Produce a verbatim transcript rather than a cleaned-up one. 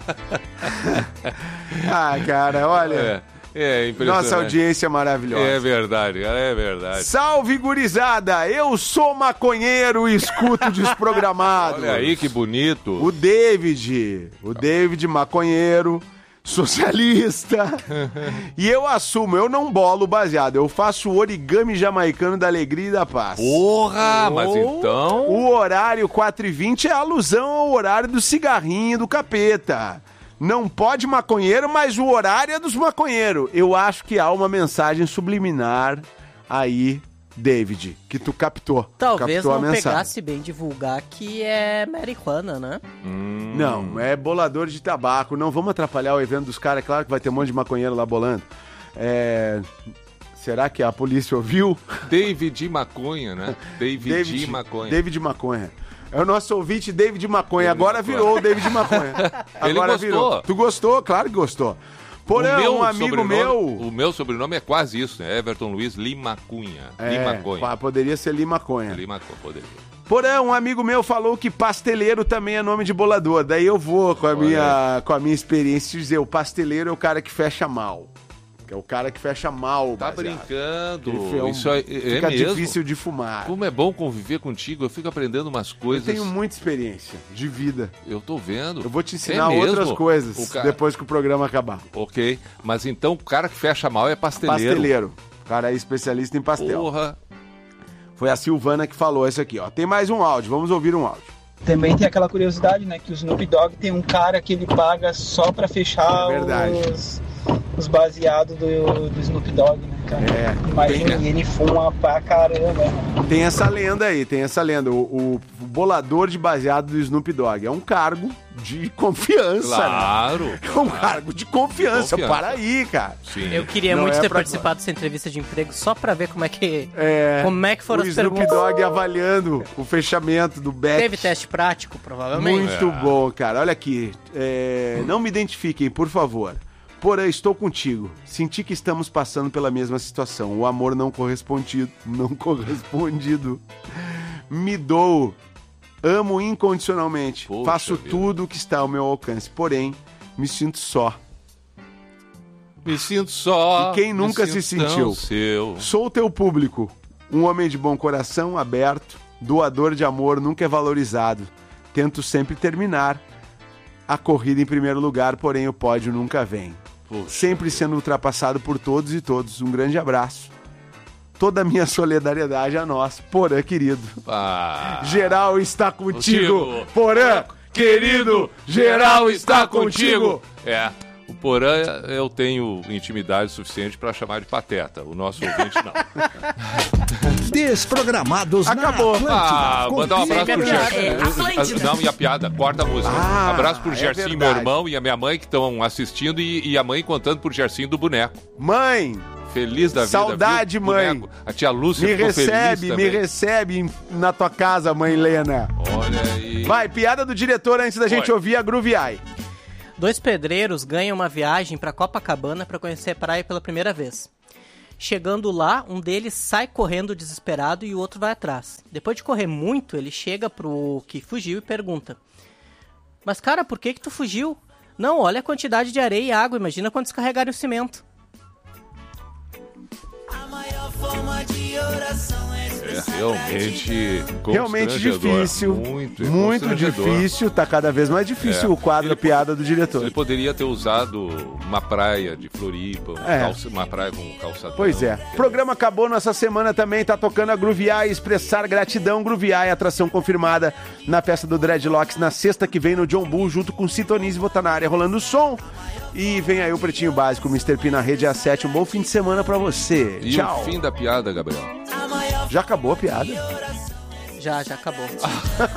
Ah, cara, olha... É. É impressionante. Nossa audiência é maravilhosa. É verdade, é verdade. Salve, gurizada! Eu sou maconheiro e escuto desprogramado. Olha aí que bonito. O David, o David maconheiro, socialista. E eu assumo, eu não bolo baseado, eu faço o origami jamaicano da alegria e da paz. Porra, mas então... O horário quatro e vinte é alusão ao horário do cigarrinho do capeta. Não pode maconheiro, mas o horário é dos maconheiros. Eu acho que há uma mensagem subliminar aí, David, que tu captou. Talvez captou não pegasse bem divulgar que é marihuana, né? Hum. Não, é bolador de tabaco. Não vamos atrapalhar o evento dos caras. É claro que vai ter um monte de maconheiro lá bolando. É... Será que a polícia ouviu? David Maconha, né? David, David Maconha. David Maconha. É o nosso ouvinte David Maconha. Agora virou o David Maconha. Agora Ele gostou. Virou. Tu gostou? Claro que gostou. Porém, um amigo meu... O meu sobrenome é quase isso, né? Everton Luiz Limacunha. É, Limaconha. Poderia ser Limaconha. Limaconha, poderia. Porém, um amigo meu falou que pasteleiro também é nome de bolador. Daí eu vou, com a, minha, com a minha experiência, dizer, o pasteleiro é o cara que fecha mal. Que é o cara que fecha mal. Tá baseado. brincando. Um, Isso é, é fica mesmo? difícil de fumar. Como é bom conviver contigo. Eu fico aprendendo umas coisas. Eu tenho muita experiência de vida. Eu tô vendo. Eu vou te ensinar é outras mesmo? coisas cara... depois que o programa acabar. Ok. Mas então o cara que fecha mal é pasteleiro. Pasteleiro. O cara é especialista em pastel. Porra. Foi a Silvana que falou isso aqui, ó. Tem mais um áudio. Vamos ouvir um áudio. Também tem aquela curiosidade, né? Que o Snoop Dogg tem um cara que ele paga só pra fechar é os, os baseados do, do Snoop Dogg, né, cara? É. Imagina, Tem, e ele fuma pra caramba. Tem essa lenda aí, tem essa lenda. O, o bolador de baseado do Snoop Dogg é um cargo de confiança. Claro. Né? É um cargo de confiança. confiança. Para aí, cara. Sim. Eu queria Não muito é ter participado dessa entrevista de emprego só pra ver como é que, é, como é que foram as Snoop perguntas. O Snoop Dogg avaliando o fechamento do bet. Teve teste prático, provavelmente. Muito é. bom, cara. Olha aqui. É, não me identifiquem, por favor. Porém, estou contigo. Senti que estamos passando pela mesma situação. O amor não correspondido. Não correspondido. Me dou. Amo incondicionalmente. Poxa, faço vida. tudo o que está ao meu alcance. Porém, me sinto só. Me sinto só. E quem nunca se sentiu? Seu. Sou teu público. Um homem de bom coração, aberto. Doador de amor, nunca é valorizado. Tento sempre terminar a corrida em primeiro lugar, porém o pódio nunca vem. Poxa. Sempre sendo ultrapassado por todos e todos. Um grande abraço. Toda a minha solidariedade a nós. Porã, querido. Ah, geral está contigo. contigo. Porã, querido. Geral está contigo. É. O Porã, eu tenho intimidade suficiente para chamar de pateta. O nosso ouvinte, não. Desprogramados Acabou. na Atlântida. Ah, mandar um abraço pro Gerson. É, não, e a piada, corta a música. Ah, abraço pro é Gersinho, meu irmão, e a minha mãe que estão assistindo, e, e a mãe contando pro Gersinho do boneco. Mãe. Feliz da vida. Saudade, viu? mãe. Boneco. A tia Lúcia me ficou recebe, feliz me recebe na tua casa, mãe Lena. Olha aí. Vai, piada do diretor antes da gente Oi. ouvir a Grooviai. Dois pedreiros ganham uma viagem para Copacabana para conhecer a praia pela primeira vez. Chegando lá, um deles sai correndo desesperado e o outro vai atrás. Depois de correr muito, ele chega pro que fugiu e pergunta: mas cara, por que que tu fugiu? Não, olha a quantidade de areia e água, imagina quando descarregarem o cimento. A maior forma de oração é É realmente Realmente difícil, muito, muito difícil, tá cada vez mais difícil É. o quadro Ele piada do diretor. Ele poderia ter usado uma praia de Floripa, um É. calça, uma praia com calçadão. Pois é. O programa acabou nessa semana também, tá tocando a Grooviai, expressar gratidão. Grooviai, atração confirmada na festa do Dreadlocks na sexta que vem no John Bull, junto com Sintonize, vou estar na área rolando o som. E vem aí o Pretinho Básico, mister P na rede A sete. Um bom fim de semana pra você. E Tchau. o fim da piada, Gabriel? Já acabou a piada? Já, já acabou.